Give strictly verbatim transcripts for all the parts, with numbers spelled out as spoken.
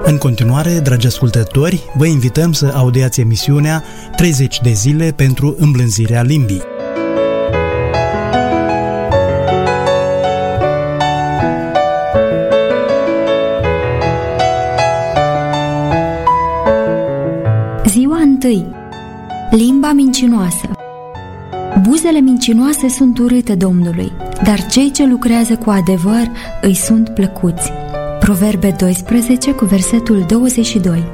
În continuare, dragi ascultători, vă invităm să audiați emisiunea treizeci de zile pentru îmblânzirea limbii. Ziua întâi. Limba mincinoasă. Buzele mincinoase sunt urâte Domnului, dar cei ce lucrează cu adevăr îi sunt plăcuți. Proverbe doisprezece cu versetul douăzeci și doi.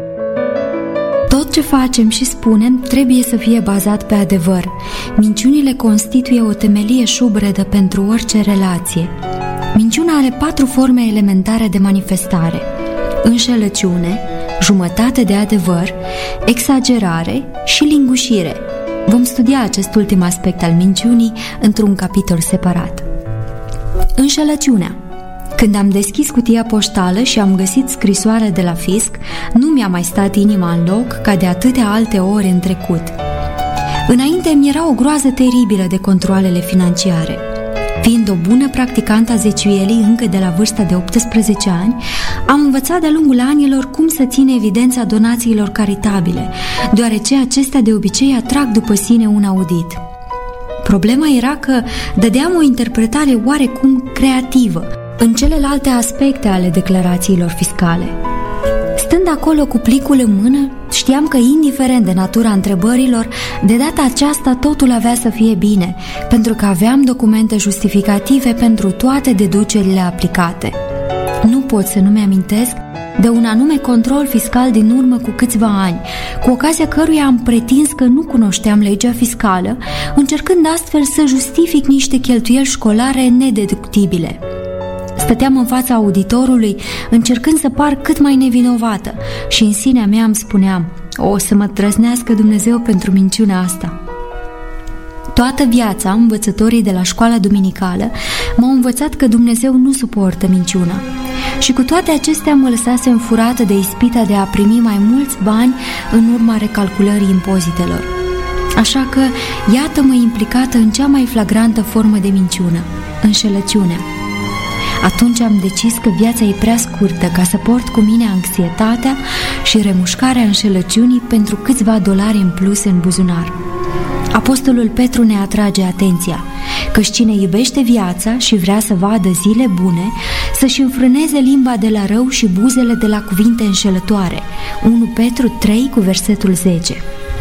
Tot ce facem și spunem trebuie să fie bazat pe adevăr. Minciunile constituie o temelie șubredă pentru orice relație. Minciuna are patru forme elementare de manifestare: înșelăciune, jumătate de adevăr, exagerare și lingușire. Vom studia acest ultim aspect al minciunii într-un capitol separat. Înșelăciunea. Când am deschis cutia poștală și am găsit scrisoarea de la fisc, nu mi-a mai stat inima în loc ca de atâtea alte ori în trecut. Înainte mi era o groază teribilă de controalele financiare. Fiind o bună practicantă a zeciuielii încă de la vârsta de optsprezece ani, am învățat de-a lungul anilor cum să țin evidența donațiilor caritabile, deoarece acestea de obicei atrag după sine un audit. Problema era că dădeam o interpretare oarecum creativă în celelalte aspecte ale declarațiilor fiscale. Stând acolo cu plicul în mână, știam că, indiferent de natura întrebărilor, de data aceasta totul avea să fie bine, pentru că aveam documente justificative pentru toate deducerile aplicate. Nu pot să nu-mi amintesc de un anume control fiscal din urmă cu câțiva ani, cu ocazia căruia am pretins că nu cunoșteam legea fiscală, încercând astfel să justific niște cheltuieli școlare nedeductibile. Stăteam în fața auditorului, încercând să par cât mai nevinovată și în sinea mea îmi spuneam: o să mă trăznească Dumnezeu pentru minciuna asta. Toată viața, învățătorii de la școala duminicală m-au învățat că Dumnezeu nu suportă minciuna. Și cu toate acestea mă lăsasem furată de ispita de a primi mai mulți bani în urma recalculării impozitelor. Așa că iată-mă implicată în cea mai flagrantă formă de minciună, înșelăciunea. Atunci am decis că viața e prea scurtă ca să port cu mine anxietatea și remușcarea înșelăciunii pentru câțiva dolari în plus în buzunar. Apostolul Petru ne atrage atenția că cine iubește viața și vrea să vadă zile bune, să-și înfrâneze limba de la rău și buzele de la cuvinte înșelătoare. unu Petru trei cu versetul zece.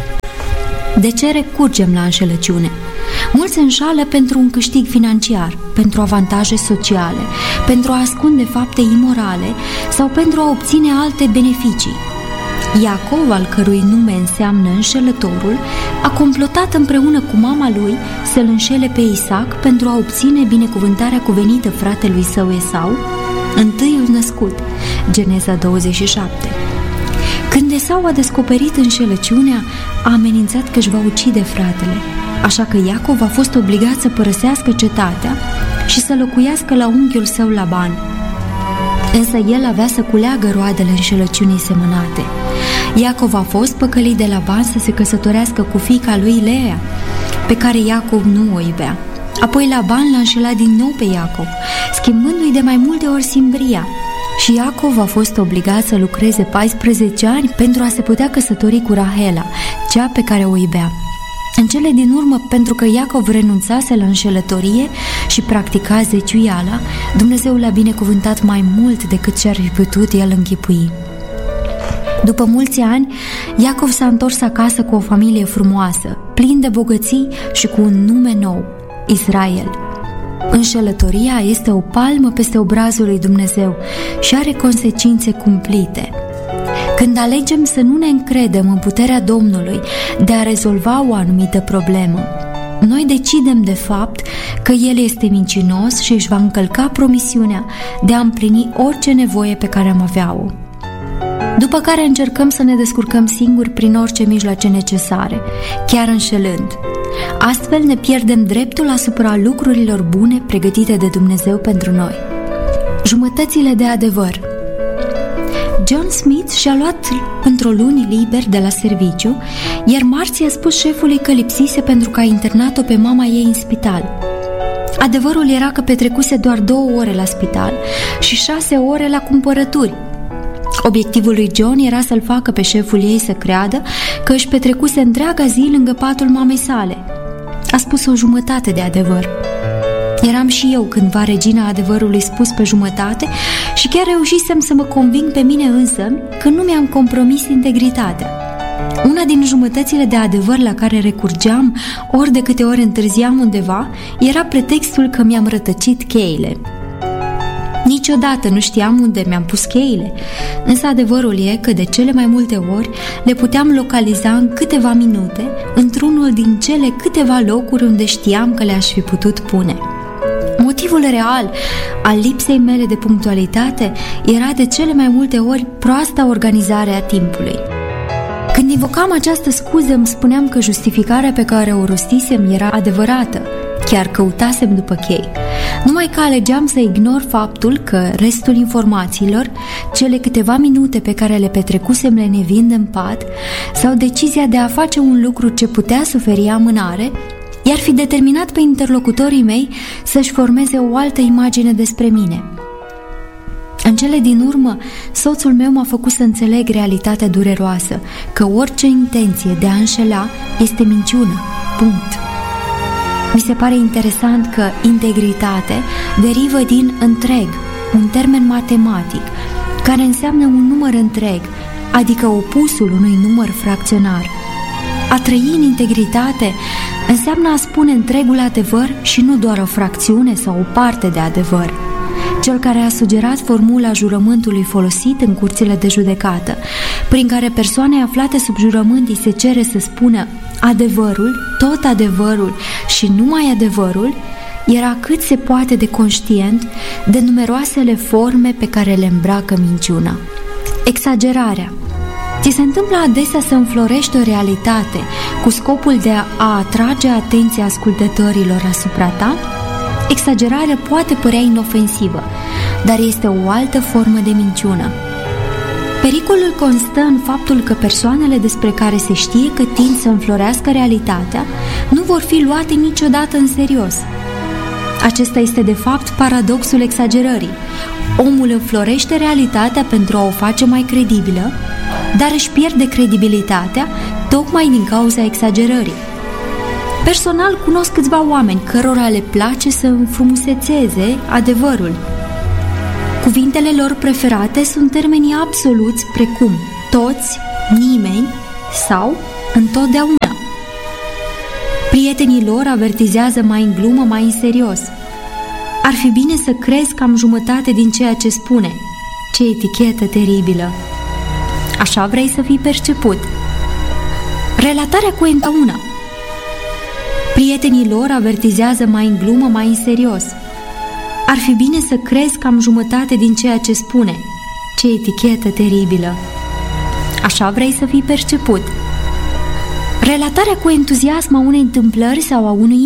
De ce recurgem la înșelăciune? Mulți înșală pentru un câștig financiar, pentru avantaje sociale, pentru a ascunde fapte imorale sau pentru a obține alte beneficii. Iacov, al cărui nume înseamnă înșelătorul, a complotat împreună cu mama lui să-l înșele pe Isaac pentru a obține binecuvântarea cuvenită fratelui său Esau, întâiul născut, Geneza douăzeci și șapte. Când Esau a descoperit înșelăciunea, a amenințat că își va ucide fratele, așa că Iacov a fost obligat să părăsească cetatea și să locuiască la unchiul său Laban. Însă el avea să culeagă roadele înșelăciunii semănate. Iacov a fost păcălit de Laban să se căsătorească cu fiica lui Leea, pe care Iacov nu o iubea. Apoi Laban l-a înșelat din nou pe Iacov, schimbându-i de mai multe ori simbria. Și Iacov a fost obligat să lucreze paisprezece ani pentru a se putea căsători cu Rahela, cea pe care o iubea. În cele din urmă, pentru că Iacov renunțase la înșelătorie și practica zeciuiala, Dumnezeu l-a binecuvântat mai mult decât ce-ar fi putut el închipui. După mulți ani, Iacov s-a întors acasă cu o familie frumoasă, plin de bogății și cu un nume nou, Israel. Înșelătoria este o palmă peste obrazul lui Dumnezeu și are consecințe cumplite. Când alegem să nu ne încredem în puterea Domnului de a rezolva o anumită problemă, noi decidem de fapt că El este mincinos și își va încălca promisiunea de a împlini orice nevoie pe care am avea-o. După care încercăm să ne descurcăm singuri prin orice mijloace necesare, chiar înșelând. Astfel ne pierdem dreptul asupra lucrurilor bune pregătite de Dumnezeu pentru noi. Jumătățile de adevăr. John Smith și-a luat într-o luni liber de la serviciu, iar marți i-a spus șefului că lipsise pentru că a internat-o pe mama ei în spital. Adevărul era că petrecuse doar două ore la spital și șase ore la cumpărături. Obiectivul lui John era să-l facă pe șeful ei să creadă că își petrecuse întreaga zi lângă patul mamei sale. A spus o jumătate de adevăr. Eram și eu cândva regina adevărului spus pe jumătate și chiar reușisem să mă conving pe mine însămi că nu mi-am compromis integritatea. Una din jumătățile de adevăr la care recurgeam ori de câte ori întârziam undeva era pretextul că mi-am rătăcit cheile. Niciodată nu știam unde mi-am pus cheile, însă adevărul e că de cele mai multe ori le puteam localiza în câteva minute într-unul din cele câteva locuri unde știam că le-aș fi putut pune. Motivul real al lipsei mele de punctualitate era de cele mai multe ori proasta organizare a timpului. Când invocam această scuză, îmi spuneam că justificarea pe care o rostisem era adevărată, chiar căutasem după chei. Numai că alegeam să ignor faptul că restul informațiilor, cele câteva minute pe care le petrecusem lenevind în pat, sau decizia de a face un lucru ce putea suferi amânare, i-ar fi determinat pe interlocutorii mei să-și formeze o altă imagine despre mine. În cele din urmă, soțul meu m-a făcut să înțeleg realitatea dureroasă, că orice intenție de a înșela este minciună. Punct. Mi se pare interesant că integritate derivă din întreg, un termen matematic, care înseamnă un număr întreg, adică opusul unui număr fracționar. A trăi în integritate înseamnă a spune întregul adevăr și nu doar o fracțiune sau o parte de adevăr. Cel care a sugerat formula jurământului folosit în curțile de judecată, prin care persoanei aflate sub jurământ îi se cere să spună adevărul, tot adevărul și numai adevărul, era cât se poate de conștient de numeroasele forme pe care le îmbracă minciuna. Exagerarea. Ți se întâmplă adesea să înflorești o realitate cu scopul de a atrage atenția ascultătorilor asupra ta? Exagerarea poate părea inofensivă, dar este o altă formă de minciună. Pericolul constă în faptul că persoanele despre care se știe că tind să înflorească realitatea nu vor fi luate niciodată în serios. Acesta este de fapt paradoxul exagerării. Omul înflorește realitatea pentru a o face mai credibilă, dar își pierde credibilitatea tocmai din cauza exagerării. Personal cunosc câțiva oameni cărora le place să înfrumusețeze adevărul. Cuvintele lor preferate sunt termenii absoluți precum toți, nimeni sau întotdeauna. Prietenii lor avertizează mai în glumă, mai în serios. Ar fi bine să crezi cam jumătate din ceea ce spune. Ce etichetă teribilă! Așa vrei să fii perceput. Relatarea cu întotdeauna. Prietenii lor avertizează mai în glumă, mai în serios. Ar fi bine să crezi cam jumătate din ceea ce spune. Ce etichetă teribilă! Așa vrei să fii perceput. Relatarea cu entuziasm a unei întâmplări sau a unui